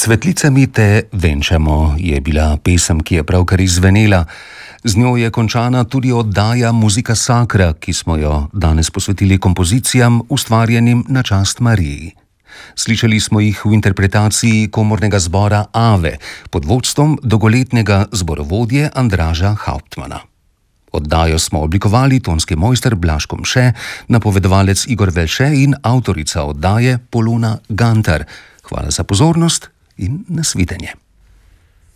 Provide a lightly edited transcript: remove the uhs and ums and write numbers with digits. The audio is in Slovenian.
Cvetlicami te venčamo je bila pesem, ki je pravkar izzvenela. Z njo je končana tudi oddaja Muzika Sacra, ki smo jo danes posvetili kompozicijam, ustvarjenim na čast Mariji. Slišali smo jih v interpretaciji komornega zbora Ave pod vodstvom dolgoletnega zborovodje Andraža Hauptmana. Oddajo smo oblikovali tonski mojster Blaž Komše, napovedovalec Igor Velše in avtorica oddaje Polona Gantar. Hvala za pozornost in nasvidenje.